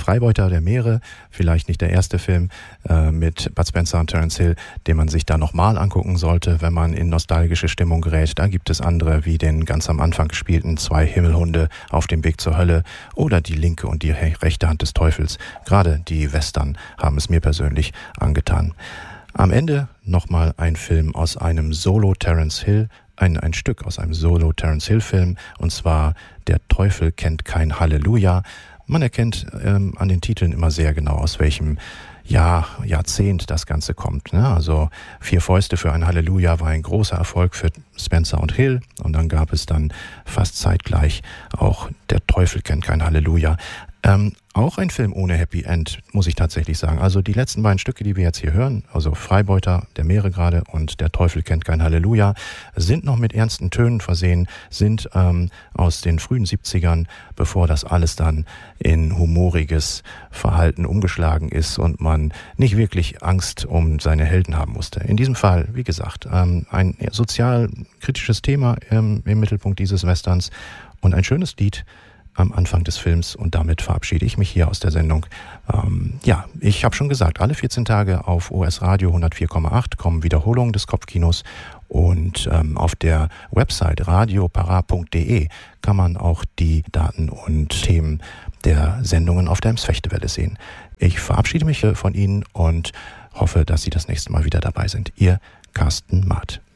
Freibeuter der Meere, vielleicht nicht der erste Film mit Bud Spencer und Terence Hill, den man sich da nochmal angucken sollte, wenn man in nostalgische Stimmung gerät. Da gibt es andere, wie den ganz am Anfang gespielten 2 Himmelhunde auf dem Weg zur Hölle oder Die linke und die rechte Hand des Teufels. Gerade die Western haben es mir persönlich angetan. Am Ende nochmal ein Film aus einem Solo Terence Hill, ein Stück aus einem Solo Terence Hill Film, und zwar Der Teufel kennt kein Halleluja. Man erkennt an den Titeln immer sehr genau, aus welchem Jahrzehnt das Ganze kommt. Ne? Also 4 Fäuste für ein Halleluja war ein großer Erfolg für Spencer und Hill, und dann gab es dann fast zeitgleich auch Der Teufel kennt kein Halleluja. Auch ein Film ohne Happy End, muss ich tatsächlich sagen. Also die letzten beiden Stücke, die wir jetzt hier hören, also Freibeuter der Meere gerade und Der Teufel kennt kein Halleluja, sind noch mit ernsten Tönen versehen, sind aus den frühen 70ern, bevor das alles dann in humoriges Verhalten umgeschlagen ist und man nicht wirklich Angst um seine Helden haben musste. In diesem Fall, wie gesagt, ein sozial-kritisches Thema im Mittelpunkt dieses Westerns und ein schönes Lied am Anfang des Films, und damit verabschiede ich mich hier aus der Sendung. Ich habe schon gesagt, alle 14 Tage auf OS Radio 104,8 kommen Wiederholungen des Kopfkinos, und auf der Website radiopara.de kann man auch die Daten und Themen der Sendungen auf der Ems-Fechtewelle sehen. Ich verabschiede mich von Ihnen und hoffe, dass Sie das nächste Mal wieder dabei sind. Ihr Carsten Maat.